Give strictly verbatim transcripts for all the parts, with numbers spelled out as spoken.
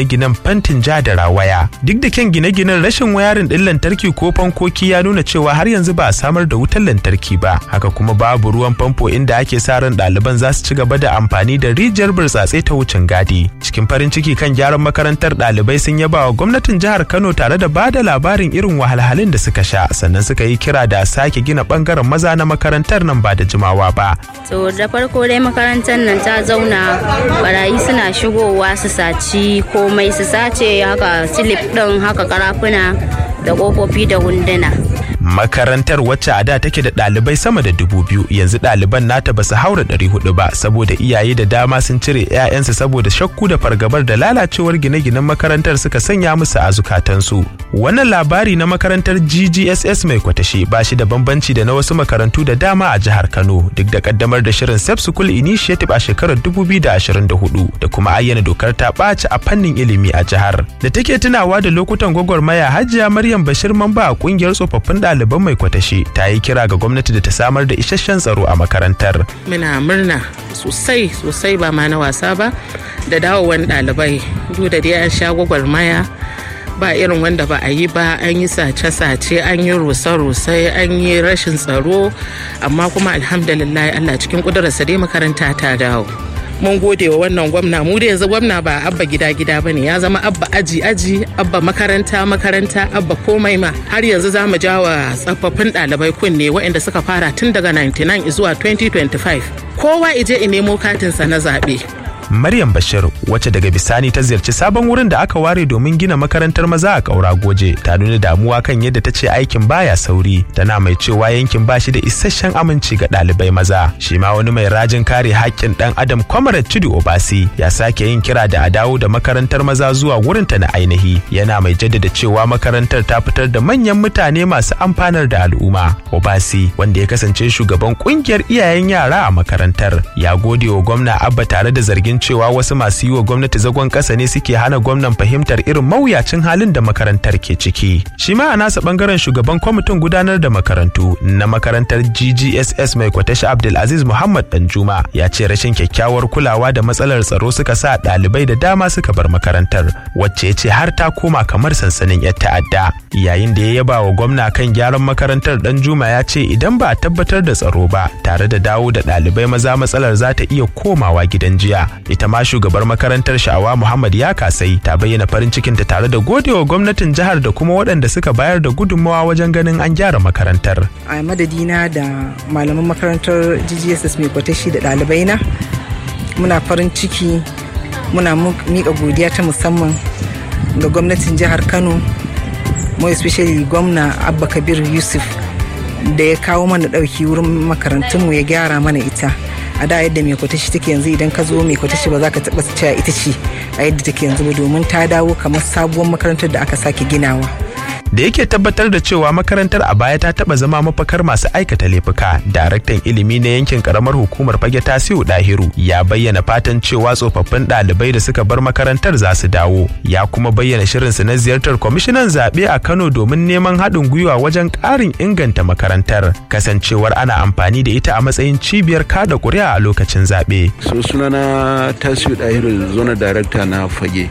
ginen fantin ja da rawaya. Duk da kyan gine-ginen, rashin wayarin ɗin lantarki ko fankoki ya nuna cewa har yanzu ba a samar da wutar lantarki ba. Haka kuma babu ruwan famfo inda ake sa ran ɗaliban za su ci gaba da amfani da rijiyar burtsatse ta wucin gadi. Cikin farin ciki kan gyaran makarantar, ɗalibai sun yaba wa gwamnatin jihar Kano tare da ba da labarin irin wahalhalun da suka sha, sannan suka yi kira da sake gina bangaren maza na makarantar nan ba da jimawa ba. To da farko dai makarantar nan ta zauna, barayi suna shigowa su saci komai, su sace haka silip ɗin, haka karafuna da ƙofofi da hunduna. Makarantar wacce a da take da ɗalibai sama da dubu biyu, yanzu ɗaliban nata ba su haura ɗari hudu ba, saboda iyaye da dama sun cire 'ya'yansu saboda shakku da fargabar da lalacewar gine-ginen makarantar suka sanya musu a zukatansu. Wannan labari na makarantar G G S S mai kwatashi ba shi da bambanci da na wasu makarantu da dama a jihar Kano, duk da kaddamar da shirin Safe School Initiative a shekarar dubu biyu da ashirin da hudu da kuma ayyana dokar ta ɓaci a fannin ilimi a jihar. Da take tunawa da lokutan gwagwarmaya, Hajiya Maryam Bashir, mamba a kungiyar tsofaffin ɗaliban mai kwatashi, ta yi kira ga gwamnati da ta samar da isasshen tsaro a makarantar. Muna murna sosai sosai ba ma na wasa ba da dawowan ɗalibai, duk da dai an sha gwagwarmaya ba irin wanda ba a yi ba, an yi sace-sace, an yi rusa-rusai, an yi rashin tsaro, amma kuma alhamdulillah Allah cikin ƙudurarsa dai makaranta ta dawo. Mun gode wa wannan gwamna. Mu da yanzu gwamna ba abba gida-gida ba ne, ya zama abba aji-aji, abba makaranta-makaranta, abba komai ma. Har yanzu za mu jawa tsaffafin ɗalibai kunne waɗanda suka fara tun daga ninety-nine zuwa twenty twenty-five. Kowa ije in nemo katinsa na zaɓe. Maryam Bashir, wacce daga bisani ta ziyarci sabon wurin da aka ware domin gina makarantar maza a Kaura Goje, ta nuna damuwa kan yadda ta ce aikin baya sauri, tana mai cewa yankin ba shi da isasshen aminci ga ɗalibai maza. Shi ma wani mai rajin kare haƙƙin ɗan adam, Comrade Chidu Obasi, ya sake yin kira da a dawo da makarantar maza zuwa wurinta na ainihi, yana mai jaddada cewa makarantar ta fitar da manyan mutane masu amfanar da al'umma. Obasi, wanda ya kasance shugaban ƙungiyar iyayen yara a makarantar, ya gode wa gwamna Abba tare da zargin cewa wasu masu yi wa gwamnati zagon ƙasa ne suke hana gwamnan fahimtar irin mawuyacin halin da makarantar ke ciki. Shi ma a nasa bangaren shugaban kwamitin gudanar da makarantu na makarantar G G S S mai kwatashi, Abdulaziz Muhammad Danjuma, ya ce rashin kyakkyawar kulawa da matsalar tsaro suka sa ɗalibai da dama suka bar makarantar, wacce ya ce har ta koma kamar sansanin 'yan ta'adda. Yayin da ya yaba wa gwamna kan gyaran makarantar, Danjuma ya ce idan ba a tabbatar da tsaro ba tare da dawo da ɗalibai maza, matsalar za ta iya komawa gidan jiya. Ita ma shugabar makarantar Sha'awa Muhammad ya kasai ta bayyana farin cikinta tare da godewa gwamnatin jihar da kuma waɗanda suka bayar da gudunmawa wajen ganin an gyara makarantar. A madadina da malaman makarantar G G S S mai kwatashi da ɗalibaina, muna farin ciki, muna miƙa godiya ta musamman ga gwamnatin jihar Kano, more especially gwamna Abba Kabir Yusuf, da ya kawo mana ɗauki wurin makarantunmu, ya gyara mana ita. A da yadda mai kwatashi take yanzu, idan ka zo mai kwatashi ba za ka taɓa cewa ita ce a yadda take yanzu ba, domin ta dawo kamar sabuwar makarantar da aka sake ginawa. Da yake tabbatar da cewa makarantar a baya ta taba zama mafakar masu aikata laifuka, daraktan ilimi na yankin karamar hukumar Fage Tasiu Dahiru ya bayyana fatan cewa tsofaffin ɗalibai da suka bar makarantar za su dawo. Ya kuma bayyana shirinsu na ziyartar kwamishinan zaɓe a Kano domin neman haɗin gwiwa wajen ƙarin inganta makarantar, kasancewar ana amfani da ita a matsayin cibiyar kada ƙuri'a a lokacin zaɓe. So sunana Tasiu Dahiru, zona darakta na Fage.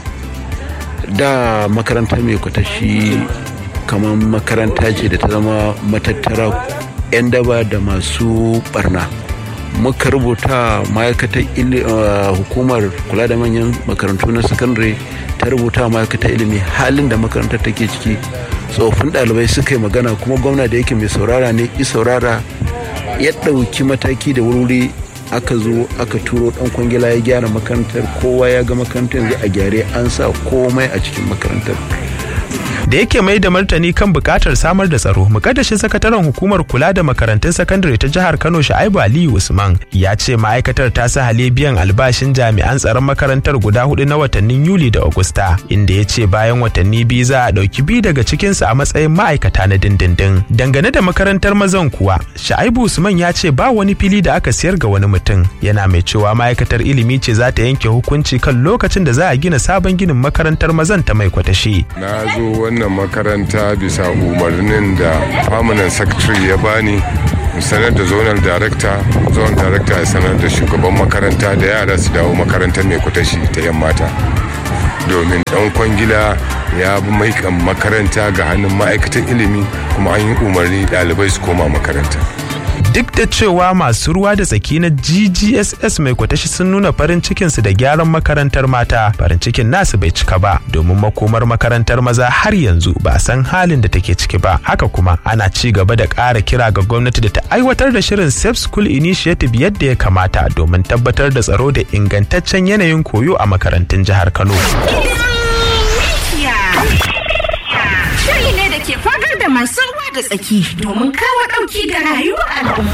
Da makaranta mai kwatashi kamar makaranta ce da ta zama matattara 'yan daba da masu barna. Muka rubuta ma'aikatar hukumar kula da manyan makarantu na sakandare, ta rubuta ma'aikatar ilimi halin da makarantar take ciki. Tsofaffin ɗalibai suka yi magana, kuma gwamna da yake mai saurara ne, i saurara ya ɗauki mataki da wuri. Aka zo aka turo ɗan kwangila ya gyara makarantar, kowa ya ga makarantar yanzu a gyare, an sa komai a cikin makarantar. Da yake mai da martani kan bukatar samar da tsaro, mukaddashin sakataren hukumar kula da makarantun sakandare ta jihar Kano, Sha'aibu Aliyu Usman, ya ce ma'aikatar ta sahale biyan albashin jami'an tsaron makarantar guda hudu na watannin Yuli da Agusta, inda ya ce bayan watanni biyu za a ɗauki biyu daga cikinsu a matsayin ma'aikata na dindindin. Dangane da makarantar mazan kuwa, Sha'aibu Usman ya ce ba wani fili da aka siyar ga wani mutum, yana mai cewa ma'aikatar ilimi ce za ta yanke hukunci kan lokacin da za a gina sabon ginin makarantar mazan ta mai kwatashi. Na zo wannan makaranta bisa umarnin da permanent secretary ya bani, sanar da zonal director, zonal director ya sanar da shugaban makaranta da yara su dawo makarantar mai kwatashi ta yan mata. domin ɗan kwangila ya bi maikan makaranta ga hannun ma'aikatan ilimi kuma an yi umarni ɗalibai su koma makaranta. Duk da cewa masu ruwa da tsaki na G G S S mai kwatashi sun nuna farin cikinsu da gyaran makarantar mata, farin cikin nasu bai cika ba domin makomar makarantar maza har yanzu ba san halin da take ciki ba. Haka kuma ana ci gaba da ƙara kira ga gwamnati da ta aiwatar da shirin Safe School Initiative yadda ya kamata domin tabbatar da tsaro da ingantaccen yanayin koyo a makarantun jihar Kano. Shiri ne da ke fagar da masu ruwa da tsaki domin kawo ɗauki ga rayuwar al'umma.